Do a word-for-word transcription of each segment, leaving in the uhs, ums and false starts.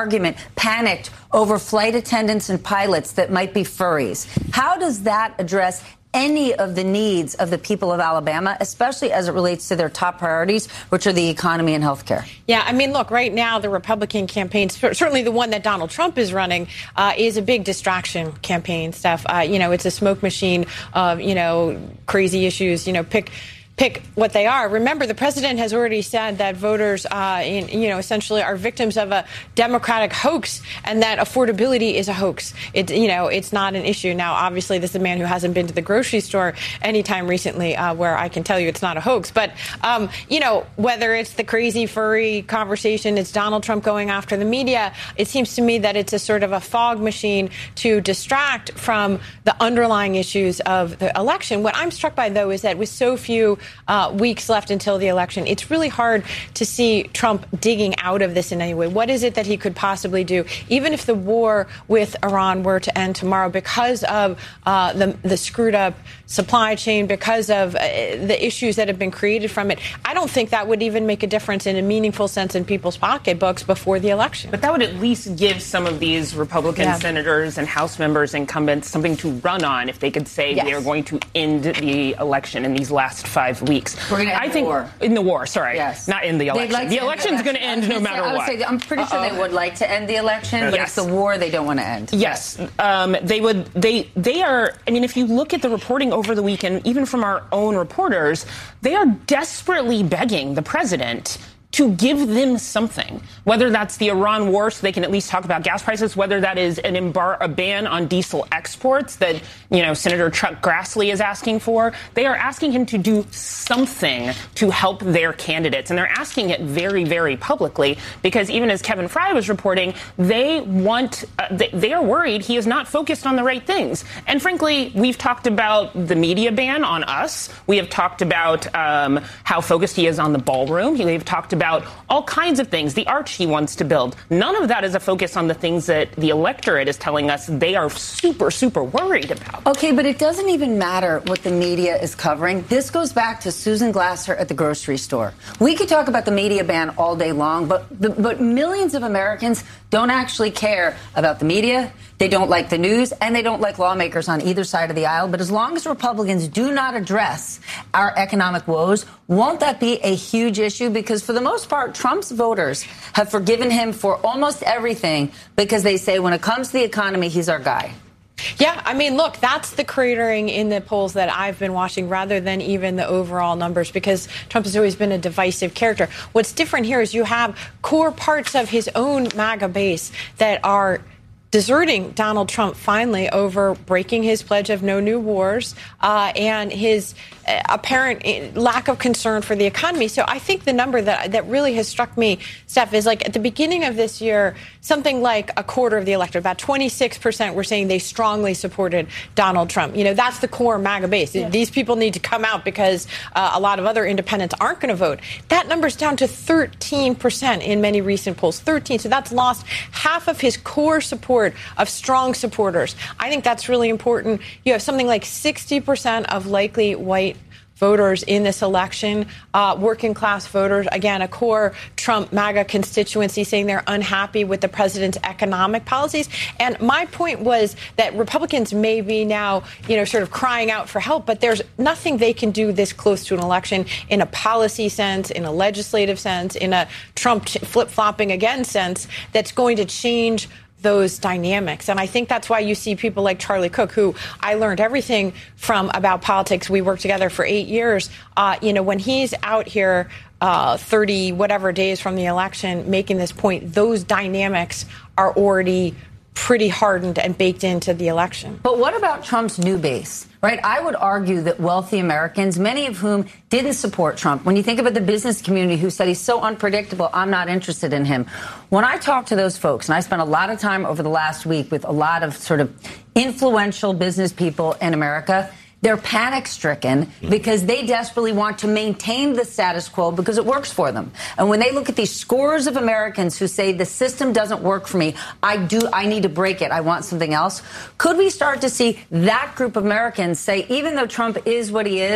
argument, panicked over flight attendants and pilots that might be furries. How does that address any of the needs of the people of Alabama, especially as it relates to their top priorities, which are the economy and health care? Yeah, I mean, look, right now, the Republican campaign, certainly the one that Donald Trump is running, uh, is a big distraction campaign, Steph. Uh, you know, it's a smoke machine of, you know, crazy issues, you know, pick pick what they are. Remember, the president has already said that voters, uh, in, you know, essentially are victims of a Democratic hoax, and that affordability is a hoax. It, you know, it's not an issue. Now, obviously, this is a man who hasn't been to the grocery store anytime recently, uh, where I can tell you it's not a hoax. But, um, you know, whether it's the crazy furry conversation, it's Donald Trump going after the media, it seems to me that it's a sort of a fog machine to distract from the underlying issues of the election. What I'm struck by, though, is that with so few Uh, weeks left until the election, it's really hard to see Trump digging out of this in any way. What is it that he could possibly do, even if the war with Iran were to end tomorrow, because of uh, the, the screwed up supply chain, because of uh, the issues that have been created from it? I don't think that would even make a difference in a meaningful sense in people's pocketbooks before the election. But that would at least give some of these Republican yeah. senators and House members, incumbents, something to run on if they could say yes. we are going to end the election in these last five weeks. We're going to end I the think war. In the war, sorry. Yes. Not in the election. Like the election's going to end no matter I would what. Say, I'm pretty sure Uh-oh. they would like to end the election, but yes. it's the war they don't want to end. Yes. Um, they would. They they are. I mean, if you look at the reporting over the weekend, even from our own reporters, they are desperately begging the president to give them something, whether that's the Iran war so they can at least talk about gas prices, whether that is an embar- a ban on diesel exports that, you know, Senator Chuck Grassley is asking for. They are asking him to do something to help their candidates. And they're asking it very, very publicly because even as Kevin Fry was reporting, they want, uh, they, they are worried he is not focused on the right things. And frankly, we've talked about the media ban on us. We have talked about um, how focused he is on the ballroom. We've talked about about all kinds of things, the arch he wants to build. None of that is a focus on the things that the electorate is telling us they are super, super worried about. Okay, but it doesn't even matter what the media is covering. This goes back to Susan Glasser at the grocery store. We could talk about the media ban all day long, but the, but millions of Americans don't actually care about the media. They don't like the news, and they don't like lawmakers on either side of the aisle. But as long as Republicans do not address our economic woes, won't that be a huge issue? Because for the most part, Trump's voters have forgiven him for almost everything because they say when it comes to the economy, he's our guy. Yeah, I mean, look, that's the cratering in the polls that I've been watching rather than even the overall numbers, because Trump has always been a divisive character. What's different here is you have core parts of his own MAGA base that are deserting Donald Trump finally over breaking his pledge of no new wars uh, and his uh, apparent lack of concern for the economy. So I think the number that that really has struck me, Steph, is like at the beginning of this year, something like a quarter of the electorate, about twenty-six percent were saying they strongly supported Donald Trump. You know, that's the core MAGA base. Yeah. These people need to come out because uh, a lot of other independents aren't going to vote. That number's down to thirteen percent in many recent polls, thirteen. So that's lost half of his core support of strong supporters. I think that's really important. You have something like sixty percent of likely white voters in this election, uh, working class voters, again, a core Trump MAGA constituency saying they're unhappy with the president's economic policies. And my point was that Republicans may be now, you know, sort of crying out for help, but there's nothing they can do this close to an election in a policy sense, in a legislative sense, in a Trump flip-flopping again sense that's going to change those dynamics. And I think that's why you see people like Charlie Cook, who I learned everything from about politics. We worked together for eight years. Uh, you know, when he's out here uh, thirty whatever days from the election making this point, those dynamics are already pretty hardened and baked into the election. But what about Trump's new base, right? I would argue that wealthy Americans, many of whom didn't support Trump, when you think about the business community who said he's so unpredictable, I'm not interested in him. When I talk to those folks, and I spent a lot of time over the last week with a lot of sort of influential business people in America, they're panic-stricken because they desperately want to maintain the status quo because it works for them. And when they look at these scores of Americans who say the system doesn't work for me, I do, I need to break it, I want something else, could we start to see that group of Americans say, even though Trump is what he is,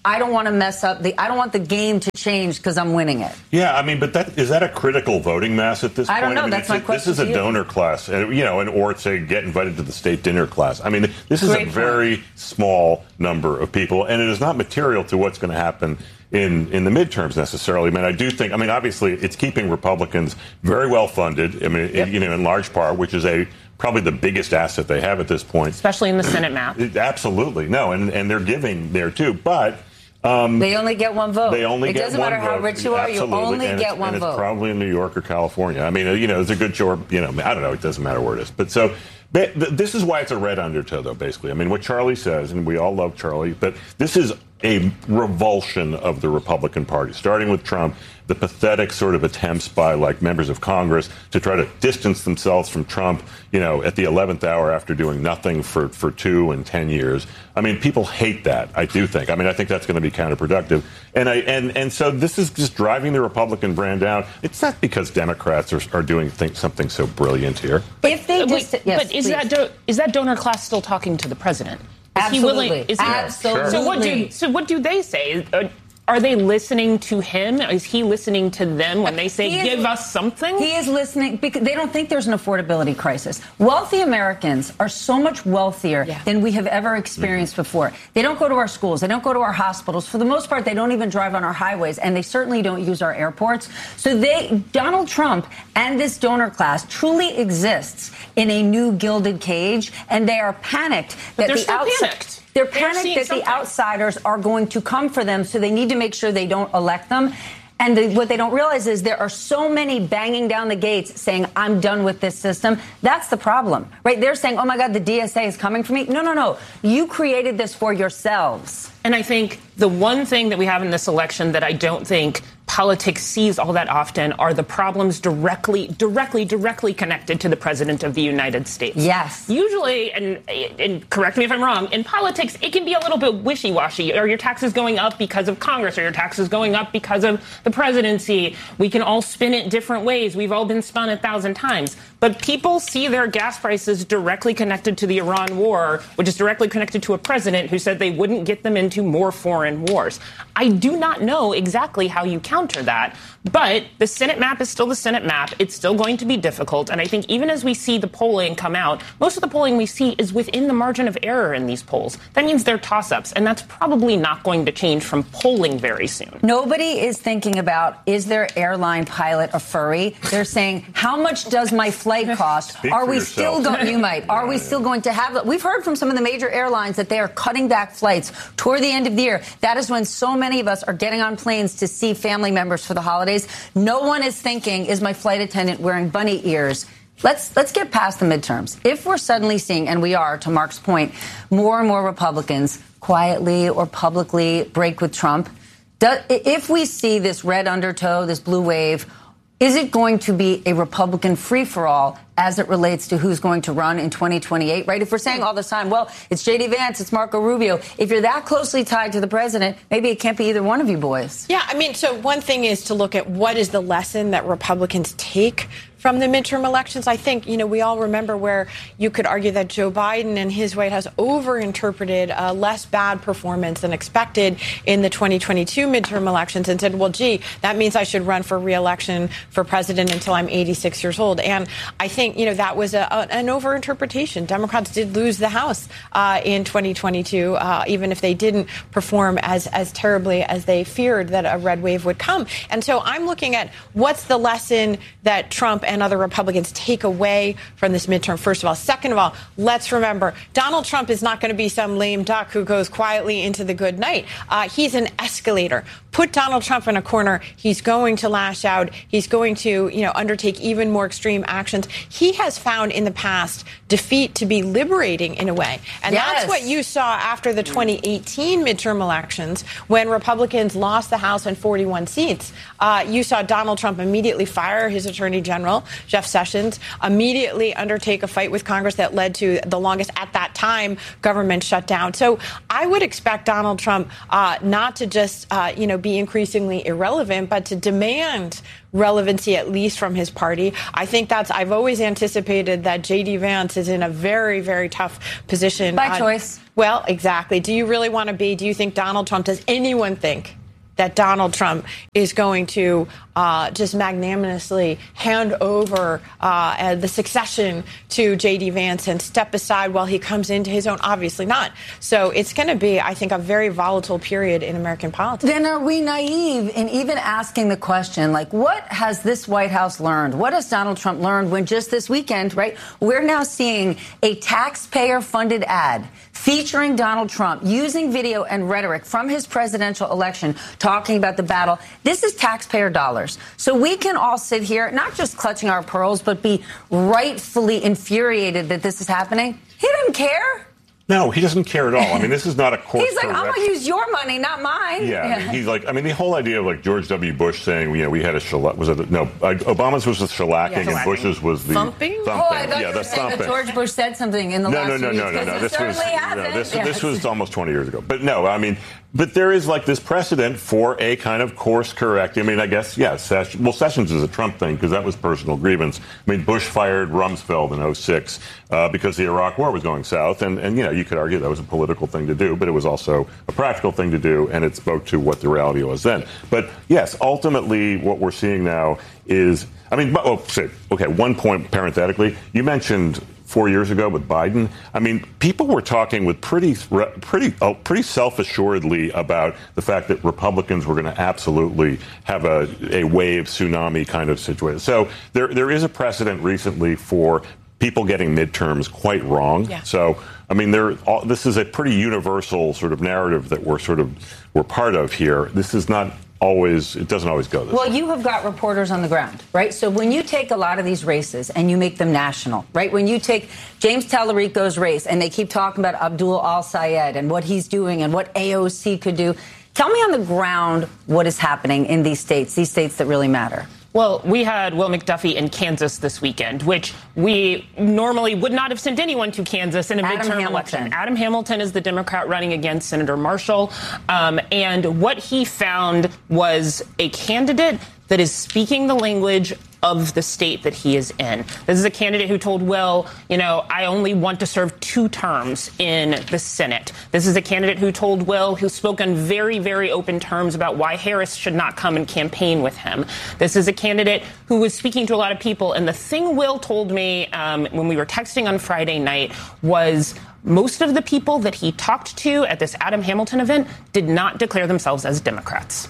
I don't want to mess up the, I don't want the game to change because I'm winning it. Yeah, I mean, but that is that a critical voting mass at this I point? don't know. I mean, That's my a, question. This is a donor class, and you know, and or say get invited to the state dinner class. I mean, this is Great a very point. small number of people, and it is not material to what's going to happen in in the midterms necessarily. I mean, I do think. I mean, obviously, it's keeping Republicans very well funded. I mean, yep. you know, in large part, which is a probably the biggest asset they have at this point, especially in the Senate map. Absolutely, no, and and they're giving there too, but. Um, they only get one vote. They only it get doesn't one matter how vote. rich you are, Absolutely. you only and get one and vote. It's probably in New York or California. I mean, you know, it's a good short, you know, I don't know. It doesn't matter where it is. But so but this is why it's a red undertow, though, basically. I mean, what Charlie says, and we all love Charlie, but this is a revulsion of the Republican Party, starting with Trump, the pathetic sort of attempts by like members of Congress to try to distance themselves from Trump, you know, at the eleventh hour after doing nothing for, for two and ten years. I mean, people hate that, I do think. I mean, I think that's going to be counterproductive. And I and, and so this is just driving the Republican brand down. It's not because Democrats are, are doing think, something so brilliant here. If they Wait, just, yes, but is please. that do, is that donor class still talking to the president? Is Absolutely. He willing, is he, Absolutely. So what do so what do they say? Uh, Are they listening to him? Is he listening to them when they say, He is- give us something? He is listening because they don't think there's an affordability crisis. Wealthy Americans are so much wealthier Yeah. than we have ever experienced mm-hmm. before. They don't go to our schools. They don't go to our hospitals. For the most part, they don't even drive on our highways, and they certainly don't use our airports. So they, Donald Trump and this donor class truly exists in a new gilded cage, and they are panicked that they're the still outside... panicked. They're They're panicked seeing that something. the outsiders are going to come for them, so they need to make sure they don't elect them. And the, what they don't realize is there are so many banging down the gates saying, I'm done with this system. That's the problem, right? They're saying, oh, my God, the D S A is coming for me. No, no, no. You created this for yourselves. And I think the one thing that we have in this election that I don't think politics sees all that often are the problems directly, directly, directly connected to the president of the United States. Yes. Usually, and, and correct me if I'm wrong, in politics, it can be a little bit wishy-washy. Are your taxes going up because of Congress? Are your taxes going up because of the presidency? We can all spin it different ways. We've all been spun a thousand times. But people see their gas prices directly connected to the Iran war, which is directly connected to a president who said they wouldn't get them into more foreign wars. I do not know exactly how you counter that, but the Senate map is still the Senate map. It's still going to be difficult. And I think even as we see the polling come out, most of the polling we see is within the margin of error in these polls. That means they're toss-ups, and that's probably not going to change from polling very soon. Nobody is thinking about, is their airline pilot a furry? They're saying, how much does my flight cost? Speak are for we yourself. still going, you might, are we still going to have, we've heard from some of the major airlines that they are cutting back flights toward the end of the year. That is when so many of us are getting on planes to see family members for the holidays. No one is thinking, is my flight attendant wearing bunny ears? Let's let's get past the midterms. If we're suddenly seeing, and we are, to Mark's point, more and more Republicans quietly or publicly break with Trump, do, if we see this red undertow, this blue wave, is it going to be a Republican free-for-all as it relates to who's going to run in twenty twenty-eight, right? If we're saying all this time, well, it's J D Vance, it's Marco Rubio. If you're that closely tied to the president, maybe it can't be either one of you boys. Yeah, I mean, so one thing is to look at what is the lesson that Republicans take from the midterm elections. I think, you know, we all remember where you could argue that Joe Biden and his White House overinterpreted a less bad performance than expected in the twenty twenty-two midterm elections and said, well, gee, that means I should run for re-election for president until I'm eighty-six years old. And I think, you know, that was a, a, an overinterpretation. Democrats did lose the House uh, in twenty twenty-two, uh, even if they didn't perform as, as terribly as they feared that a red wave would come. And so I'm looking at what's the lesson that Trump and other Republicans take away from this midterm, first of all. Second of all, let's remember, Donald Trump is not going to be some lame duck who goes quietly into the good night. Uh, he's an escalator. Put Donald Trump in a corner. He's going to lash out. He's going to, you know, undertake even more extreme actions. He has found in the past defeat to be liberating in a way. And yes. that's what you saw after the twenty eighteen midterm elections when Republicans lost the House and forty-one seats. Uh, you saw Donald Trump immediately fire his attorney general, Jeff Sessions, immediately undertake a fight with Congress that led to the longest at that time government shutdown. So I would expect Donald Trump uh, not to just, uh, you know, be increasingly irrelevant, but to demand relevancy, at least from his party. I think that's, I've always anticipated that J D Vance is in a very, very tough position. By uh, choice. Well, exactly. Do you really want to be, do you think Donald Trump, does anyone think that Donald Trump is going to uh, just magnanimously hand over uh, the succession to J D Vance and step aside while he comes into his own? Obviously not. So it's going to be, I think, a very volatile period in American politics. Then are we naive in even asking the question, like, what has this White House learned? What has Donald Trump learned when just this weekend, right, we're now seeing a taxpayer-funded ad featuring Donald Trump using video and rhetoric from his presidential election talking about the battle. This is taxpayer dollars. So we can all sit here, not just clutching our pearls, but be rightfully infuriated that this is happening. He doesn't care. No, he doesn't care at all. I mean, this is not a course He's like, correction. I'm going to use your money, not mine. Yeah, I mean, he's like, I mean, the whole idea of like George W. Bush saying, you know, we had a shellac, was it, no, uh, Obama's was the shellacking Yeah, and shellacking. Bush's was the Thumping? thumping. Oh, I thought yeah, you the were saying that thumping. George Bush said something in the No, last no, no, few no, weeks, no, no. because This he was, certainly no, hasn't. this, Yes. this was almost twenty years ago. But no, I mean, but there is like this precedent for a kind of course correct. I mean, I guess, yeah, Sessions, well, Sessions is a Trump thing because that was personal grievance. I mean, Bush fired Rumsfeld in oh six uh, because the Iraq War was going south. And, and, you know, you could argue that was a political thing to do, but it was also a practical thing to do. And it spoke to what the reality was then. But yes, ultimately, what we're seeing now is, I mean, oh, say, okay, one point parenthetically, you mentioned four years ago with Biden. I mean, people were talking with pretty, pretty, oh, pretty self-assuredly about the fact that Republicans were going to absolutely have a, a wave tsunami kind of situation. So there, there is a precedent recently for people getting midterms quite wrong. Yeah. So, I mean, there, all, this is a pretty universal sort of narrative that we're sort of, we're part of here. This is not always, it doesn't always go this Well, way. you have got reporters on the ground, right? So when you take a lot of these races and you make them national, right? When you take James Tallarico's race and they keep talking about Abdul Al-Sayed and what he's doing and what A O C could do, tell me on the ground what is happening in these states, these states that really matter. Well, we had Will McDuffie in Kansas this weekend, which we normally would not have sent anyone to Kansas in a Adam midterm Hamilton. election. Adam Hamilton is the Democrat running against Senator Marshall. Um, and what he found was a candidate that is speaking the language of the state that he is in. This is a candidate who told Will, you know, I only want to serve two terms in the Senate. This is a candidate who told Will, who spoke on very, very open terms about why Harris should not come and campaign with him. This is a candidate who was speaking to a lot of people. And the thing Will told me um, when we were texting on Friday night was most of the people that he talked to at this Adam Hamilton event did not declare themselves as Democrats.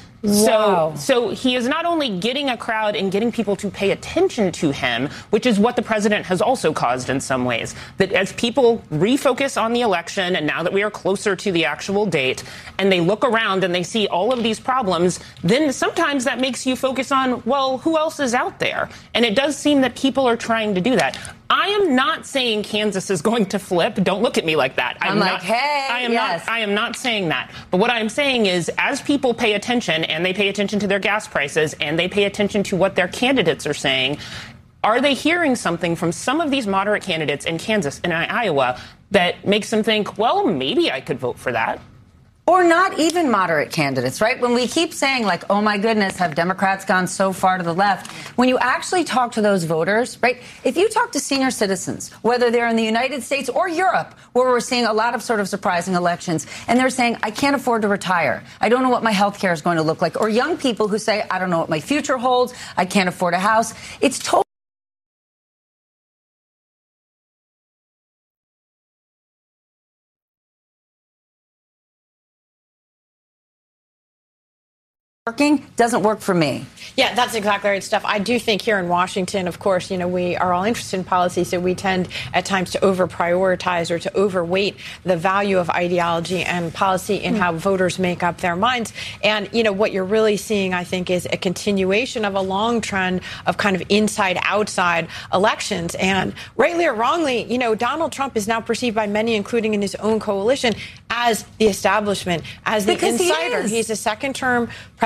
Wow. So, so he is not only getting a crowd and getting people to pay attention to him, which is what the president has also caused in some ways, that as people refocus on the election and now that we are closer to the actual date and they look around and they see all of these problems, then sometimes that makes you focus on, well, who else is out there? And it does seem that people are trying to do that. I am not saying Kansas is going to flip. Don't look at me like that. I'm, I'm not, like, hey, I am yes. not. I am not saying that. But what I'm saying is, as people pay attention and they pay attention to their gas prices and they pay attention to what their candidates are saying, are they hearing something from some of these moderate candidates in Kansas and Iowa that makes them think, well, maybe I could vote for that? Or not even moderate candidates, right? When we keep saying, like, oh, my goodness, have Democrats gone so far to the left? When you actually talk to those voters, right, if you talk to senior citizens, whether they're in the United States or Europe, where we're seeing a lot of sort of surprising elections, and they're saying, I can't afford to retire. I don't know what my health care is going to look like. Or young people who say, I don't know what my future holds. I can't afford a house. It's totally working, doesn't work for me. Yeah, that's exactly right, Steph. I do think here in Washington, of course, you know, we are all interested in policy, so we tend at times to over-prioritize or to overweight the value of ideology and policy in mm. how voters make up their minds. And, you know, what you're really seeing, I think, is a continuation of a long trend of kind of inside-outside elections. And rightly or wrongly, you know, Donald Trump is now perceived by many, including in his own coalition, as the establishment, as the because insider. He He's a second-term president.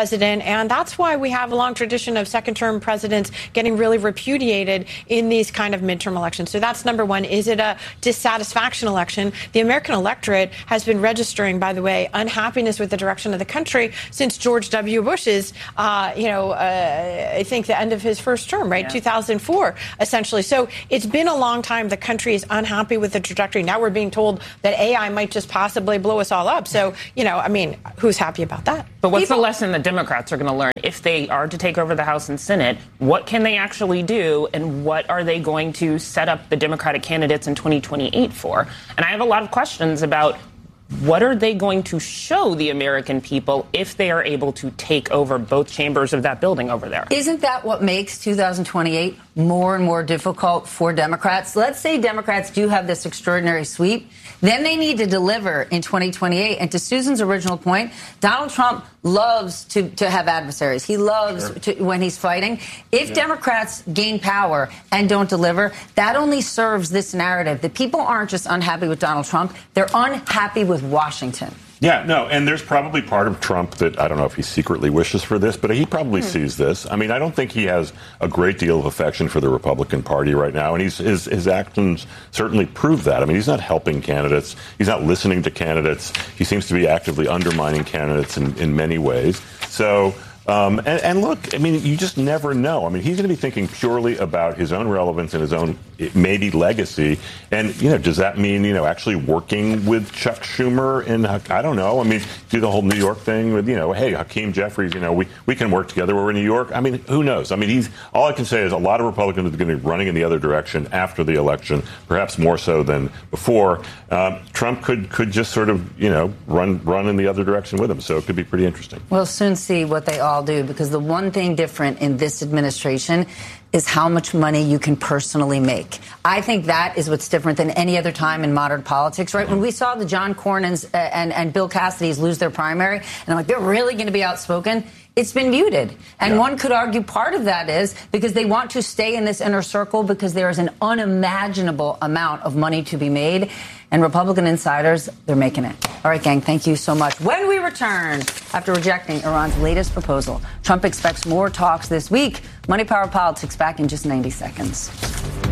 president. And that's why we have a long tradition of second-term presidents getting really repudiated in these kind of midterm elections. So that's number one. Is it a dissatisfaction election? The American electorate has been registering, by the way, unhappiness with the direction of the country since George W. Bush's, uh, you know, uh, I think the end of his first term, right? Yeah. two thousand four, essentially. So it's been a long time. The country is unhappy with the trajectory. Now we're being told that A I might just possibly blow us all up. So, you know, I mean, who's happy about that? But what's People- the lesson the Democrats are going to learn if they are to take over the House and Senate? What can they actually do, and what are they going to set up the Democratic candidates in twenty twenty-eight for? And I have a lot of questions about what are they going to show the American people if they are able to take over both chambers of that building over there? Isn't that what makes two thousand twenty-eight more and more difficult for Democrats? Let's say Democrats do have this extraordinary sweep. Then they need to deliver in twenty twenty-eight. And to Susan's original point, Donald Trump loves to, to have adversaries. He loves sure. to, when he's fighting. If yeah. Democrats gain power and don't deliver, that only serves this narrative that people aren't just unhappy with Donald Trump, they're unhappy with Washington. Yeah, no, and there's probably part of Trump that, I don't know if he secretly wishes for this, but he probably hmm. sees this. I mean, I don't think he has a great deal of affection for the Republican Party right now, and he's, his, his actions certainly prove that. I mean, he's not helping candidates. He's not listening to candidates. He seems to be actively undermining candidates in, in many ways. So... Um, and, and look, I mean, you just never know. I mean, he's going to be thinking purely about his own relevance and his own maybe legacy. And, you know, does that mean, you know, actually working with Chuck Schumer? And I don't know. I mean, do the whole New York thing with, you know, hey, Hakeem Jeffries, you know, we, we can work together. We're in New York. I mean, who knows? I mean, he's all I can say is a lot of Republicans are going to be running in the other direction after the election, perhaps more so than before. Um, Trump could could just sort of, you know, run run in the other direction with him. So it could be pretty interesting. We'll soon see what they all do, because the one thing different in this administration is how much money you can personally make. I think that is what's different than any other time in modern politics, right? When we saw the John Cornyn's uh, and, and Bill Cassidy's lose their primary, and I'm like, they're really going to be outspoken. It's been muted. And yeah. one could argue part of that is because they want to stay in this inner circle because there is an unimaginable amount of money to be made. And Republican insiders, they're making it. All right, gang, thank you so much. When we return, after rejecting Iran's latest proposal, Trump expects more talks this week. Money, Power, Politics back in just ninety seconds.